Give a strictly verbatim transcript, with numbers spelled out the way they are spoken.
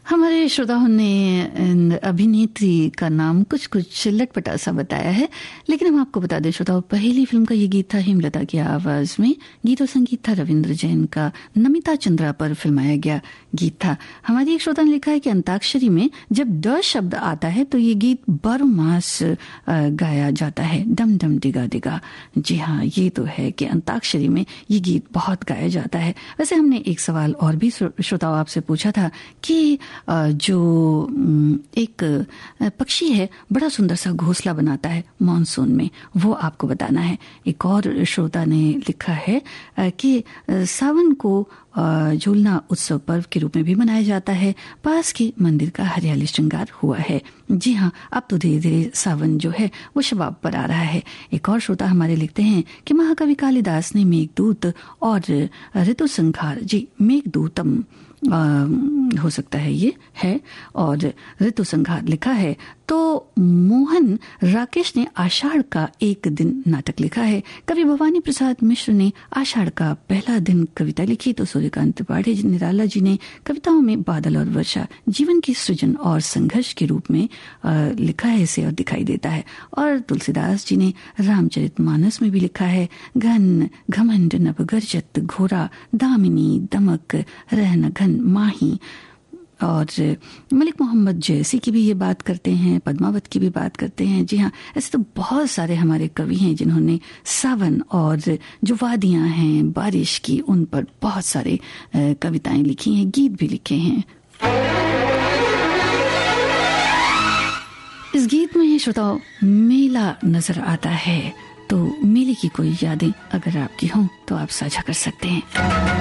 हमारे श्रोताओं ने अभिनेत्री का नाम कुछ कुछ लटपटा सा बताया है, लेकिन हम आपको बता दें श्रोताओं, पहली फिल्म का ये गीत था हेमलता की आवाज में। गीत और संगीत था रविंद्र जैन का, नमिता चंद्रा पर फिल्माया गया गीत था। हमारी एक श्रोता ने लिखा है कि अंताक्षरी में जब ड शब्द आता है तो ये गीत बारह मास गाया जाता है, डम डम डिगा डिगा। जी हाँ, ये तो है कि अंताक्षरी में ये गीत बहुत गाया जाता है। वैसे हमने एक सवाल और भी श्रोताओं आपसे पूछा था कि जो एक पक्षी है बड़ा सुंदर सा घोंसला बनाता है मानसून में, वो आपको बताना है। एक और श्रोता ने लिखा है कि सावन को झूलना उत्सव पर्व के रूप में भी मनाया जाता है, पास के मंदिर का हरियाली श्रृंगार हुआ है। जी हाँ, अब तो धीरे धीरे सावन जो है वो शबाब पर आ रहा है। एक और श्रोता हमारे लिखते हैं कि महाकवि कालिदास ने मेघदूत और ऋतु संहार, जी मेघदूतम आ, हो सकता है ये है, और ऋतु संहार लिखा है। तो मोहन राकेश ने आषाढ़ का एक दिन नाटक लिखा है। कवि भवानी प्रसाद मिश्र ने आषाढ़ का पहला दिन कविता लिखी। तो सूर्यकांत त्रिपाठी निराला जी ने कविताओं में बादल और वर्षा जीवन की सृजन और संघर्ष के रूप में आ, लिखा है इसे और दिखाई देता है। और तुलसीदास जी ने रामचरितमानस में भी लिखा है, घन घमंड नभ गर्जत घोरा दामिनी दमक रहन घन माही। और मलिक मोहम्मद जैसी की भी ये बात करते हैं, पद्मावत की भी बात करते हैं। जी हाँ, ऐसे तो बहुत सारे हमारे कवि हैं जिन्होंने सावन और जो वादियां हैं बारिश की, उन पर बहुत सारे कविताएं लिखी हैं, गीत भी लिखे हैं। इस गीत में श्रोताओं मेला नजर आता है, तो मेले की कोई यादें अगर आपकी हों तो आप साझा कर सकते हैं।